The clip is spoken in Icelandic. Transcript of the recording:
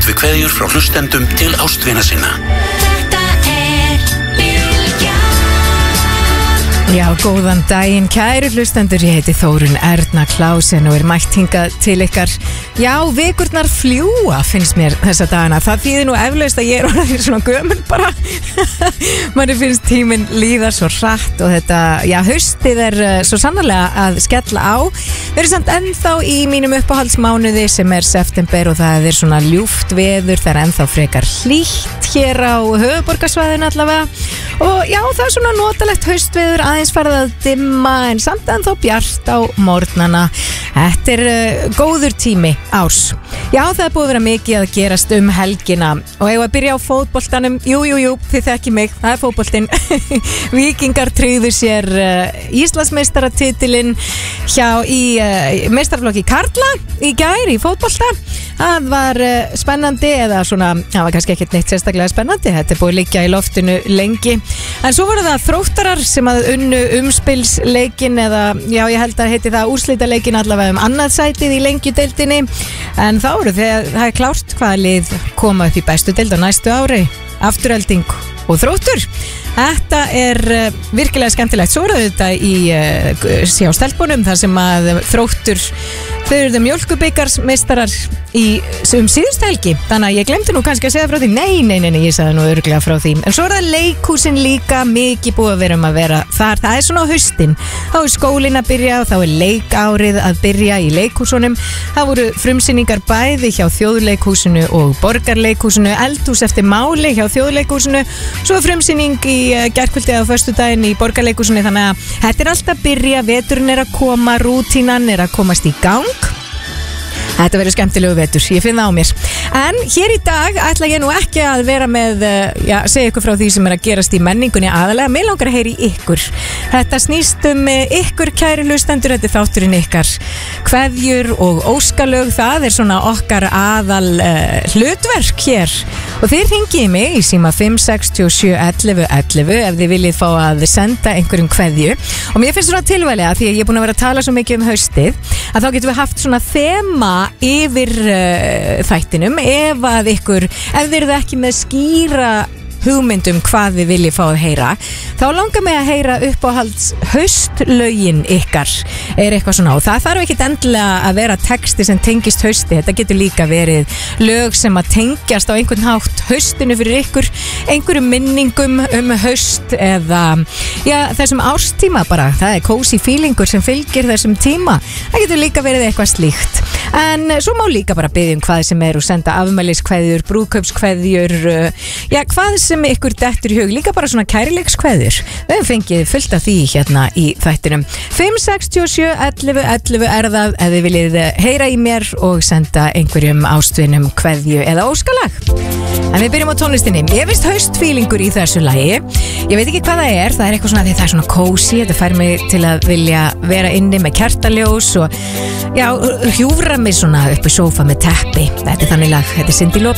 við kveðjur frá hlustendum til ástvina sinna. Já, góðan daginn, kæru hlustendur, ég heiti Þórunn Erna Klausen og mætt hingað til ykkar. Já, vikurnar fljúa finnst mér þessa dagana, það þýðir nú eflaust að ég orðin svona gömul bara. Manni finnst tíminn líða svo hratt og þetta, já, haustið svo sannarlega að skella á. Við erum samt ennþá í mínum uppáhaldsmánuði sem september og það svona ljúft veður, það ennþá frekar hlýtt hér á höfuðborgarsvæðinu allavega. Og já, það svona notalegt haustveður, aðeins farið að dimma en samt ennþá bjart á morgnana. Þetta góður tími árs. Já, það búið að vera mikið að gerast helgina og ég var að byrja á fótboltanum. Jú, þið þekki mig, það fótboltinn. Víkingar tryggðu sér Íslandsmeistaratitilinn í meistaraflokki karla í gær í fótbolta. Það var spennandi eða svona, það var kannski ekkert neitt sérstaklega spennandi. Þetta búið að liggja í loftinu lengi. En svo voru það Þróttarar sem að unnu umspilsleikin eða, já, ég held að heiti það úrslitaleikin allavega annað sætið í lengjudeildinni. En þá eru það klárt hvaða lið koma upp í bestu deild á næstu ári. Afturhelding og Þróttur. Þetta virkilega skemmtilegt. Svo eru þetta í stelpunum þar sem að Þróttur, þau eru það mjólkubikarsmeistarar síðustu helgi. Þannig að ég glemti nú kannski að segja frá því. Nei, ég sagði nú örugglega frá því. En svo það leikhúsin líka, mikið búið að vera þar. Það svona á haustin. Þá skólinn að byrja og þá leikárið að byrja í leikhúsunum. Það voru frumsýningar bæði hjá Þjóðleikhúsinu og Borgarleikhúsinu, eldhús eftir máli hjá Þjóðleikhúsinu, svo frumsýning í gærkvöldi á föstudaginn í Borgarleikhúsinu. Þannig að þetta alltaf byrja, veturinn að koma, rútínan að komast í gang. Þetta verður skemmtilegu vetur, ég finn það á mér. En hér í dag ætla ég nú ekki að vera með, segja ykkur frá því sem að gerast í menningunni aðalega. Mér langar að heyra í ykkur. Þetta snýst ykkur kæri hlustendur, þetta þátturinn ykkar. Kveðjur og óskalög, það svona okkar aðal hlutverk hér. Og þið hringið mig í síma 567 11 11 ef þið viljið fá að senda einhverjum kveðju. Og mér finnst svona tilvælega, því að ég er búin að vera að tala svo mikið haustið, að þá getum við haft svona þema yfir þættinum ef þið eruð ekki með skýra hugmyndum hvað þið viljið fá að heyra, þá langar mig að heyra uppáhalds haustlögin ykkar eitthvað svona, og það þarf ekkert endilega að vera texti sem tengist hausti. Þetta getur líka verið lög sem að tengjast á einhvern hátt haustinu fyrir ykkur, einhverjum minningum haust eða þessum árstíma bara. Það cozy feelingur sem fylgir þessum tíma. Það getur líka verið eitthvað slíkt. En svo má líka bara biðja hvað sem og senda afmæliskveðjur, brúðkaupskveðjur, hvað sem ykkur dettur í hug, líka bara svona kærleikskveðjur. Við hefum fengið fullt af því hérna í þættinum. 567 11 11 það ef þið viljið heyra í mér og senda einhverjum ástvinum kveðju eða óskalag. En við byrjum á tónlistinni. Ég finnst haustfílingur í þessu lagi. Ég veit ekki hvað það er eitthvað svona því það er svona cozy, þetta fær mig til að vilja vera inni með kertaljós og hjúfra mig svona upp í sófa með teppi. Þetta er þannig lag, þetta er Cyndi Lauper.